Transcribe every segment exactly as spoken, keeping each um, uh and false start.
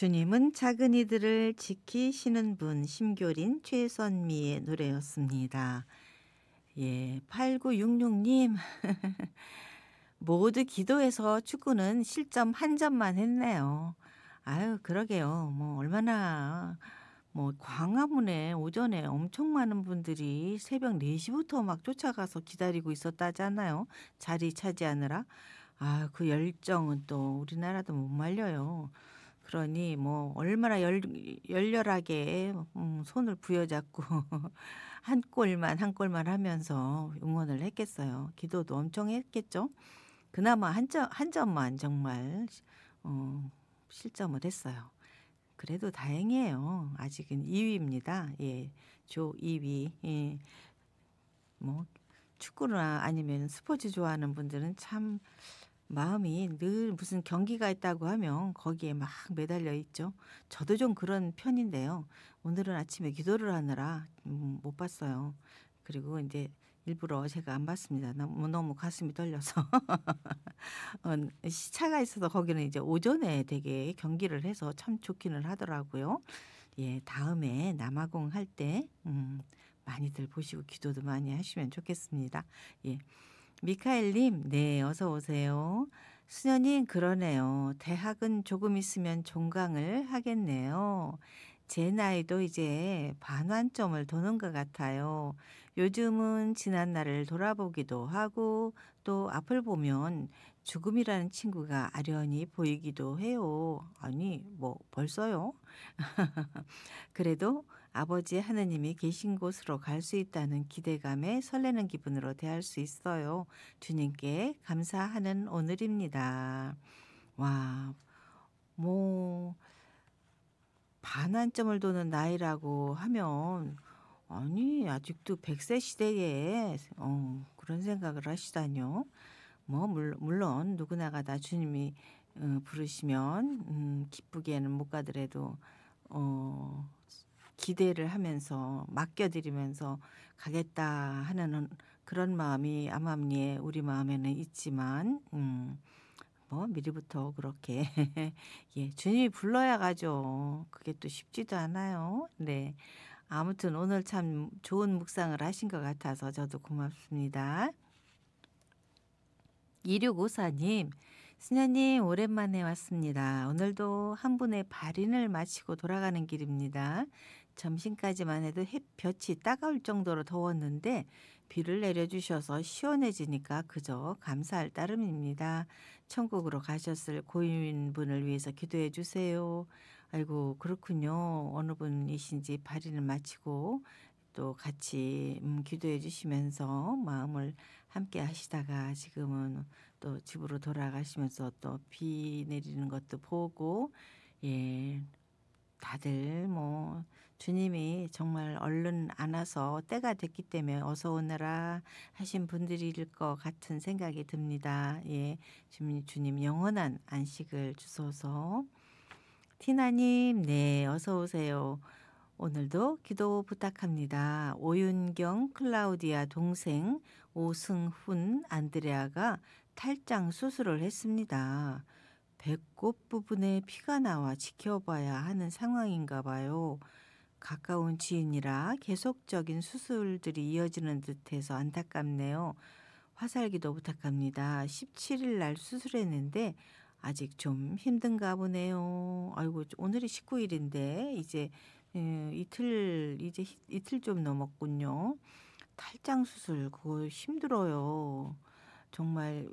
주님은 작은 이들을 지키시는 분 심교린 최선미의 노래였습니다. 예, 팔구육육 님 모두 기도해서 축구는 실점 한 점만 했네요. 아유 그러게요. 뭐 얼마나 뭐 광화문에 오전에 엄청 많은 분들이 새벽 네 시부터 막 쫓아가서 기다리고 있었다잖아요, 자리 차지하느라. 아 그 열정은 또 우리나라도 못 말려요. 그러니 뭐 얼마나 열 열렬하게 음 손을 부여잡고 한 골만, 한 골만 하면서 응원을 했겠어요. 기도도 엄청 했겠죠. 그나마 한 점 한 점만 정말 어 실점을 했어요. 그래도 다행이에요. 아직은 이 위입니다. 예. 조 이 위. 예. 뭐 축구나 아니면 스포츠 좋아하는 분들은 참 마음이 늘 무슨 경기가 있다고 하면 거기에 막 매달려 있죠. 저도 좀 그런 편인데요. 오늘은 아침에 기도를 하느라 음 못 봤어요. 그리고 인제 일부러 제가 안 봤습니다. 너무 너무 가슴이 떨려서. 어 시차가 있어서 거기는 이제 오전에 되게 경기를 해서 참 좋기는 하더라고요. 예, 다음에 남아공 할 때 음 많이들 보시고 기도도 많이 하시면 좋겠습니다. 예. 미카엘 님, 네, 어서 오세요. 수녀님, 그러네요. 대학은 조금 있으면 종강을 하겠네요. 제 나이도 이제 반환점을 도는 것 같아요. 요즘은 지난 날을 돌아보기도 하고 또 앞을 보면 죽음이라는 친구가 아련히 보이기도 해요. 아니, 뭐 벌써요? 그래도 아버지 하느님이 계신 곳으로 갈 수 있다는 기대감에 설레는 기분으로 대할 수 있어요. 주님께 감사하는 오늘입니다. 와, 뭐 반환점을 도는 나이라고 하면 아니 아직도 백 세 시대에 어 그런 생각을 하시다니요. 뭐 물 물론 누구나가 다 주님이 어 부르시면 음 기쁘게는 못 가더라도 어 기대를 하면서 맡겨 드리면서 가겠다 하는 그런 마음이 암암리에 우리 마음에는 있지만 음 뭐 미리부터 그렇게 예, 주님이 불러야 가죠. 그게 또 쉽지도 않아요. 네. 아무튼 오늘 참 좋은 묵상을 하신 것 같아서 저도 고맙습니다. 이육오사 님, 수녀님 오랜만에 왔습니다. 오늘도 한 분의 발인을 마치고 돌아가는 길입니다. 점심까지만 해도 햇볕이 따가울 정도로 더웠는데 비를 내려주셔서 시원해지니까 그저 감사할 따름입니다. 천국으로 가셨을 고인분을 위해서 기도해 주세요. 아이고 그렇군요. 어느 분이신지 발인을 마치고 또 같이 음 기도해 주시면서 마음을 함께 하시다가 지금은 또 집으로 돌아가시면서 또 비 내리는 것도 보고 예, 다들 뭐 주님이 정말 얼른 안 와서 때가 됐기 때문에 어서 오너라 하신 분들일 것 같은 생각이 듭니다. 예. 주님 주님 영원한 안식을 주소서. 티나 님, 네, 어서 오세요. 오늘도 기도 부탁합니다. 오윤경 클라우디아 동생 오승훈 안드레아가 탈장 수술을 했습니다. 배꼽 부분에 피가 나와 지켜봐야 하는 상황인가 봐요. 가까운 지인이라 계속적인 수술들이 이어지는 듯해서 안타깝네요. 화살기도 부탁합니다. 십칠 일 날 수술했는데 아직 좀 힘든가 보네요. 아이고 오늘이 십구 일인데 이제 예, 이틀 이제 히- 이틀 좀 넘었군요. 탈장 수술 그거 힘들어요. 정말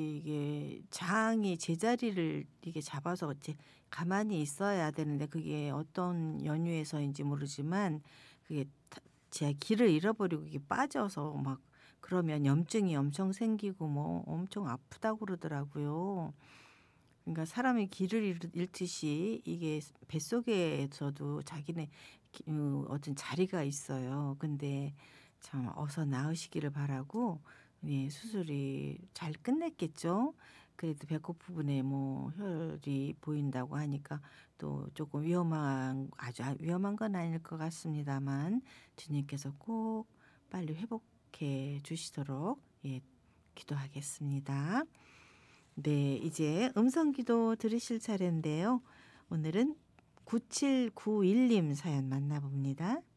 이게 장이 제자리를 이게 잡아서 이제 가만히 있어야 되는데 그게 어떤 연유에서인지 모르지만 그게 타 제 길을 잃어버리고 이게 빠져서 막 그러면 염증이 엄청 생기고 뭐 엄청 아프다고 그러더라고요. 그러니까 사람이 길을 잃 잃듯이 이게 뱃속에서도 자기네 기 어 어떤 자리가 있어요. 근데 참 어서 나으시기를 바라고 예, 수술이 잘 끝냈겠죠. 그래도 배꼽 부분에 뭐 혈이 보인다고 하니까 또 조금 위험한 아주 아 위험한 건 아닐 것 같습니다만 주님께서 꼭 빨리 회복해 주시도록 예, 기도하겠습니다. 네, 이제 음성 기도 들으실 차례인데요. 오늘은 구칠구일 님 사연 만나봅니다.